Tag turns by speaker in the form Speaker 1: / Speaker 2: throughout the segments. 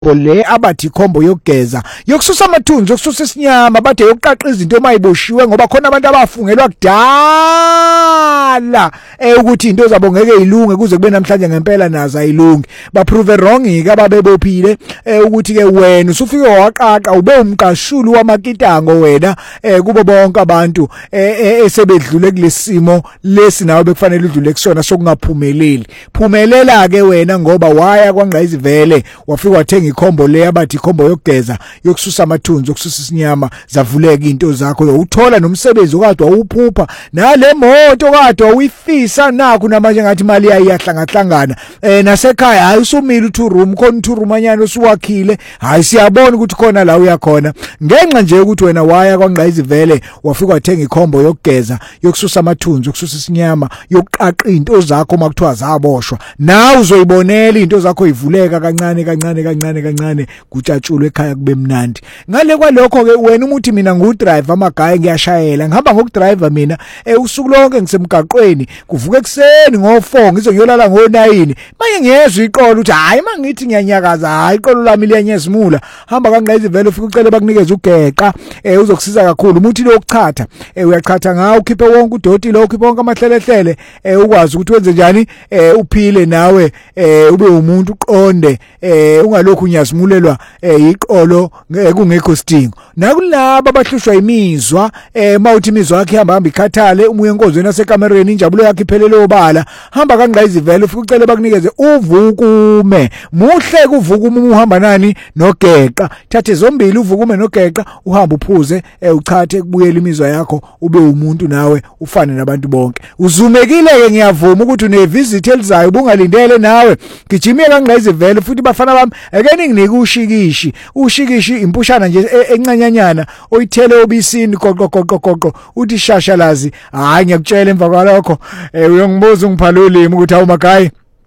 Speaker 1: le abathi ikhombo yokugeza yokususa amathunzi yokususa isinyama bade yokuqaqa izinto emayiboshiwe ngoba khona abantu abafungelwa kudala ukuthi into zabo ngeke ilunge kuze kube namhlanje ngempela nazo ayilungi baprove wrong ike ababebophile ukuthi ke wena usufike waqaqa ube umqashuli wamakitango wena kubo bonke abantu esebedlule kulesimo lesi nawe bekufanele udlule kusona sokungaphumeleli phumelela ke wena ngoba waya kwaNgqayizivele wafika wathenga ikhombo le abathi ikhombo yokugeza yokususa amathunzi yokususa isinyama zavuleka into zakho uthola nomsebenzi okade wawuphupha nale moto kade uyifisa nakho namanje ngathi imali iyahlangahlangana nasekhaya hayi usumile u2 room khona u2 room anyana osuwakhile hayi siyabona ukuthi khona la uyakhona ngenxa nje ukuthi wena waya kwaNgqayizivele wafika wathenga ikhombo yokugeza yokususa amathunzi yokususa isinyama yokuqaqa into zakho makuthiwa zaboshwa nawe uzoyibonela into zakho ivuleka kancane kutshatshulwe ekhaya kube mnandi ngale kwalokho ke wena umuthi mina ngudriver amagaya ngiyashayela ngihamba ngokudriver mina usuku lonke ngisemgaqweni kuvuka ekseni ngo4 ngizongiyolala ngo9 manje ngiyezwe iqolo ukuthi hayi mangithi ngiyanyakaza hayi iqolo lami liyanyezimula hamba kwaNgqayizivele ufike ucele bakunikeze ugeqa uzokusiza kakhulu umuthi lo ukuchatha uyachatha ngawo ukhiphe wonke udoti lo ukhiphe wonke amahlelehlele ukwazi ukuthi wenze njani uphile nawe ube umuntu uqonde ungalokhu unyazimulelwa iqolo kungekho sidingo nakulabo abahlushwa imizwa mawuthi imizwa yakhe ihamba ikhathale umuye enkozweni nasekamereni injabulo yakhe iphelele obala hamba kaNgqayizivele ufike ucele bakunikeze uvukume muhle kuvukume uhamba nani nogeqa thathe zombili uvukume nogeqa uhamba uphuze uchathe kubuyela imizwa yakho ube umuntu nawe ufane nabantu bonke uzumekile ke ngiyavuma ukuthi une visit elizayo ubungalindele nawe gijimie kaNgqayizivele futhi bafana bami ake ninginike ushikishi impushana nje encanyanyana oyithele obisini goqo uthi shashalazi hayi ngiyakutshela emva kwalokho uyongibuza ungiphalulimi ukuthi awumagayi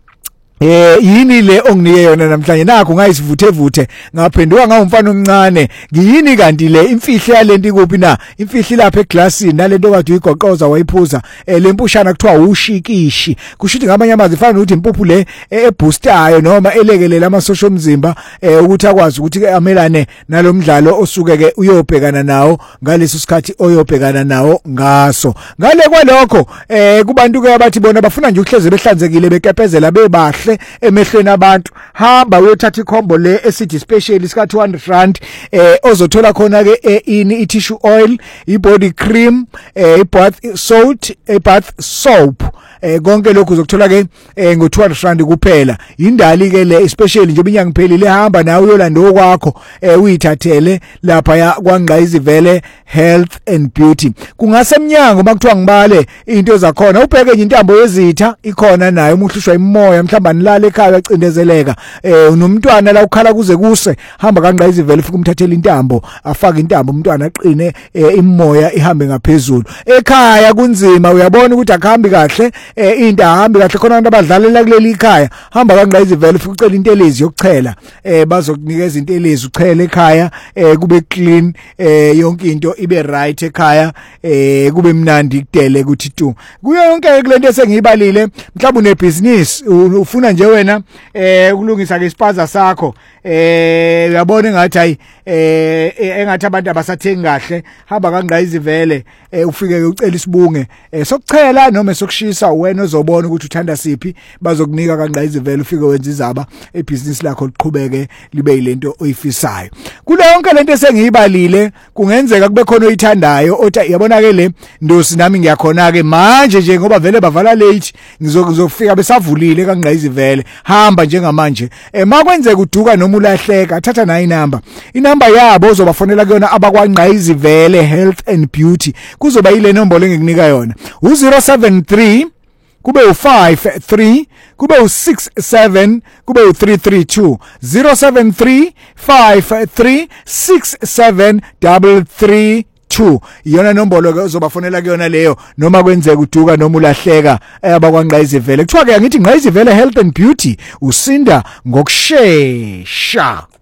Speaker 1: yini le onginike yona namhlanje nakho ngayisivuthe ngaphenduka ngawumfana omncane ngiyini kanti le imfihlo yalento ikuphi na imfihlo lapha eglassini nalento kade uyigoqoza wayiphuza lempushana kuthiwa ushikishi kushuthi ngamanye amazwi ifana ukuthi impuphu le eboostayo noma elekelela amasosha omzimba ukuthi akwazi ukuthi amelane nalomdlalo osuke ke uyobhekana nawo ngaleso sikhathi oyobhekana nawo ngaso ngale kwalokho kubantu ke abathi bona bafuna nje ukuhleze behlanzekile bekepezela bebahle emehlweni abantu hamba uyothatha ikhombo le esithi special sika 200 rand ozothola khona ke ini tissue oil ibody cream bath salt bath soap konke lokhu uzokuthola ke ngo 200 rand kuphela indali ke le special nje inyanga iphelile hamba nawe uyolanda okwakho uyithathele lapha kwaNgqayizivele health and beauty kungase eminyango makuthiwa ngibale into zakhona ubheke nje intambo yezitha ikhona nayo umuhlushwa imoya mhlamba nilala ekhaya acindezeleka unomntwana la ukhala kuze kuse hamba kaNgqayizivele ufike umthathele intambo afake intambo umntwana aqine imoya ihambe ngaphezulu ekhaya kunzima uyabona ukuthi akuhambi kahle into ahambi kahle khona abantu abadlalela kuleli ikhaya hamba kaNgqayizivele ufike ucela intelezi yokuchela bazokunikeza intelezi uchele ekhaya kube clean yonke into ibe right ekhaya kube mnandi kudele ukuthi tu kuyo yonke kulento esengiyibalile mhlawumbe unebusiness ufuna nje wena ukulungisa ke ispaza sakho uyabona engathi hayi engathi abantu abasathengi kahle hamba kaNgqayizivele ufike ucela isibunge sokuchela noma sokushisa wena ozobona ukuthi uthanda siphi bazokunika kaNgqayizivele ufike wenza izaba ebusiness lakho liqhubeke libe yilento oyifisayo kule yonke lento esengiyibalile kungenzeka kube khona oyithandayo othi yabona ke le ndosi nami ngiyakhona ke manje nje ngoba vele bavala late ngizofika besavulile kaNgqayizivele hamba njengamanje makwenzeka uduka noma ulahleka thatha nayo inamba yabo ozobafonela kuyona abakwaNgqayizivele health and beauty kuzoba yile nombolo engikunika yona u073 kube u53 kube u67 kube u332 073 53 6733 iyona nombolo ke uzobafonela kuyona leyo noma kwenzeka uduka noma ulahleka abakwaNgqayizivele kuthiwa ke ngithi Ngqayizivele health and beauty usinda ngokusheshsha.